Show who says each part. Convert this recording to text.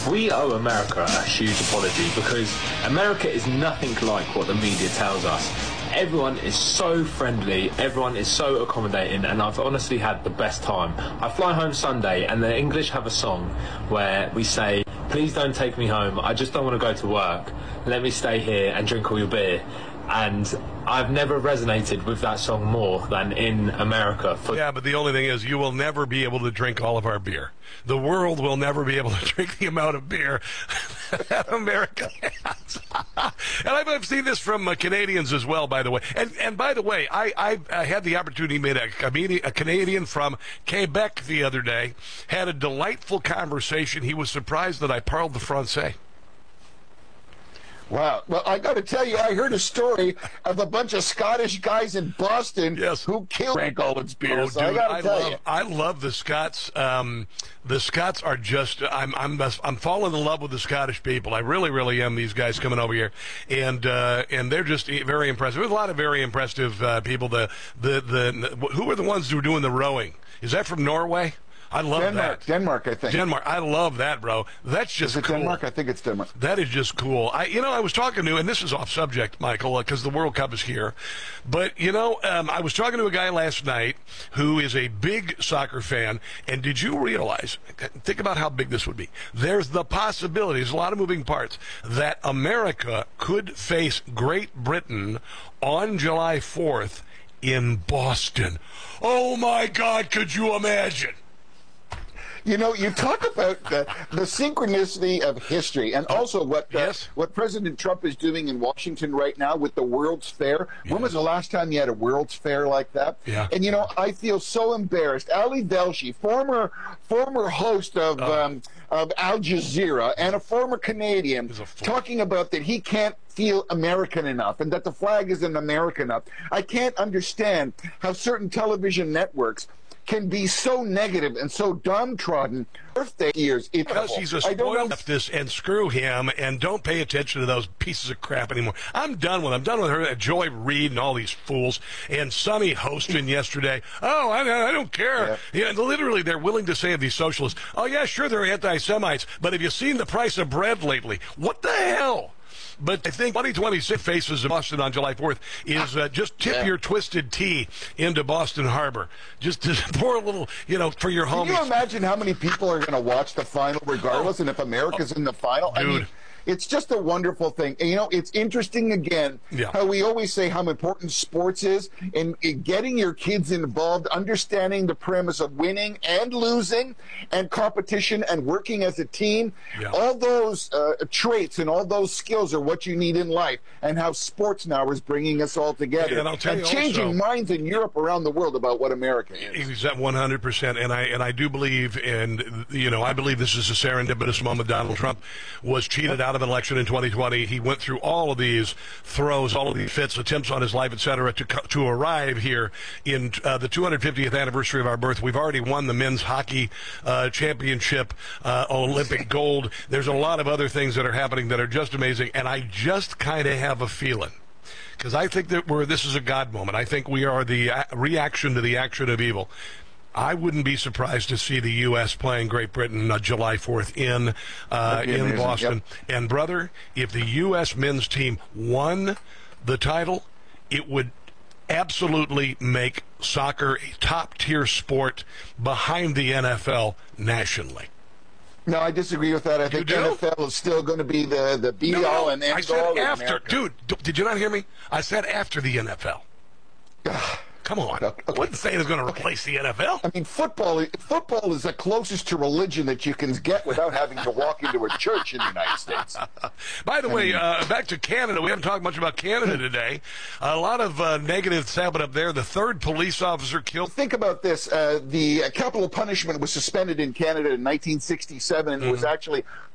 Speaker 1: We owe America a huge apology because America is nothing like what the media tells us. Everyone is so friendly, everyone is so accommodating, and I've honestly had the best time. I fly home Sunday and the English have a song where we say, "Please don't take me home, I just don't want to go to work. Let me stay here and drink all your beer." And I've never resonated with that song more than in America.
Speaker 2: Yeah, but the only thing is you will never be able to drink all of our beer. The world will never be able to drink the amount of beer that America has. And I've seen this from Canadians as well, by the way. And by the way, I had the opportunity to meet a Canadian from Quebec the other day, had a delightful conversation. He was surprised that I parled the Francais.
Speaker 3: Wow. Well, I got to tell you, I heard a story of a bunch of Scottish guys in Boston who drank all its beer.
Speaker 2: Oh,
Speaker 3: so
Speaker 2: dude,
Speaker 3: I
Speaker 2: love the Scots. The Scots are just. I'm falling in love with the Scottish people. I really, really am. These guys coming over here, and they're just very impressive. There's a lot of very impressive people. Who are the ones who are doing the rowing? Is that from Norway? I love that.
Speaker 3: Denmark, I think.
Speaker 2: Denmark. I love that, bro. That's just cool.
Speaker 3: Denmark? I think it's Denmark.
Speaker 2: That is just cool. I was talking to, and this is off subject, Michael, because the World Cup is here. But, I was talking to a guy last night who is a big soccer fan, and did you realize, think about how big this would be. There's the possibility, there's a lot of moving parts, that America could face Great Britain on July 4th in Boston. Oh, my God, could you imagine?
Speaker 3: You talk about the synchronicity of history and also what President Trump is doing in Washington right now with the World's Fair. Yes. When was the last time you had a World's Fair like that?
Speaker 2: Yeah.
Speaker 3: And, I feel so embarrassed. Ali Velshi, former host of Al Jazeera and a former Canadian, talking about that he can't feel American enough and that the flag isn't American enough. I can't understand how certain television networks can be so negative and so downtrodden. Birthday years.
Speaker 2: Because he's a spoiled leftist, and screw him, and don't pay attention to those pieces of crap anymore. I'm done with her, Joy Reid and all these fools, and Sonny Hostin yesterday. Oh, I don't care. Yeah, literally, they're willing to say of these socialists, oh, yeah, sure, they're anti-Semites, but have you seen the price of bread lately? What the hell? But I think 2026 faces of Boston on July 4th is just tip your twisted tea into Boston Harbor. Just pour a little, for your homies.
Speaker 3: Can you imagine how many people are going to watch the final regardless, and if America's in the final?
Speaker 2: Dude.
Speaker 3: I mean, it's just a wonderful thing. And, it's interesting, again, how we always say how important sports is in getting your kids involved, understanding the premise of winning and losing and competition and working as a team. Yeah. All those traits and all those skills are what you need in life, and how sports now is bringing us all together.
Speaker 2: And I'll tell you
Speaker 3: changing
Speaker 2: also,
Speaker 3: minds in Europe, around the world, about what America is.
Speaker 2: Exactly, 100%. And I do believe, I believe this is a serendipitous moment. Donald Trump was cheated out of an election in 2020. He went through all of these throws, all of these fits, attempts on his life, etc., to arrive here in the 250th anniversary of our birth. We've already won the men's hockey championship, Olympic gold. There's a lot of other things that are happening that are just amazing, and I just kind of have a feeling, because I think that this is a God moment. I think we are the reaction to the action of evil. I wouldn't be surprised to see the U.S. playing Great Britain July 4th in Boston. Yep. And, brother, if the U.S. men's team won the title, it would absolutely make soccer a top-tier sport behind the NFL nationally.
Speaker 3: No, I disagree with that. I think NFL is still going to be the be-all and end-all. I
Speaker 2: said after. Dude, did you not hear me? I said after the NFL. Come on. I wouldn't say it's going to replace the NFL.
Speaker 3: I mean, football is the closest to religion that you can get without having to walk into a church in the United States.
Speaker 2: By the way, back to Canada. We haven't talked much about Canada today. A lot of negatives happened up there. The third police officer killed.
Speaker 3: Think about this. The capital punishment was suspended in Canada in 1967, and it was actually